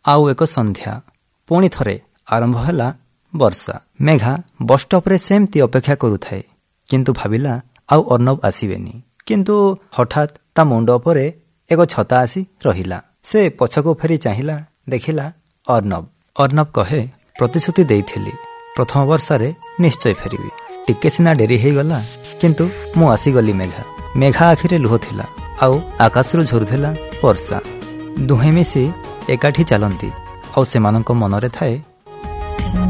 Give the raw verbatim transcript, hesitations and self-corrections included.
ଆଉ ଏକ ସନ୍ଧ୍ୟା ପୁଣି ଥରେ ଆରମ୍ଭ ହେଲା ବର୍ଷା। ମେଘା ବସ୍ଷ୍ଟପ୍ରେ ସେମିତି ଅପେକ୍ଷା କରୁଥାଏ, କିନ୍ତୁ ଭାବିଲା ଆଉ ଅର୍ଣ୍ଣବ ଆସିବେନି। କିନ୍ତୁ ହଠାତ୍ ତା ମୁଣ୍ଡ ଉପରେ ଏକ ଛତା ଆସି ରହିଲା। ସେ ପଛକୁ ଫେରି ଚାହିଁଲା, ଦେଖିଲା ଅର୍ଣ୍ଣବ। ଅର୍ଣ୍ଣବ କହେ, ପ୍ରତିଶ୍ରୁତି ଦେଇଥିଲି ପ୍ରଥମ ବର୍ଷାରେ ନିଶ୍ଚୟ ଫେରିବି। ଟିକେ ସିନା ଡେରି ହେଇଗଲା, କିନ୍ତୁ ମୁଁ ଆସିଗଲି। ମେଘା ମେଘା ଆଖିରେ ଲୁହ ଥିଲା, ଆଉ ଆକାଶରୁ ଝରୁଥିଲା ବର୍ଷା। ଦୁହେଁ ମିଶି ଏକାଠି ଚାଲନ୍ତି, ଆଉ ସେମାନଙ୍କ ମନରେ ଥାଏ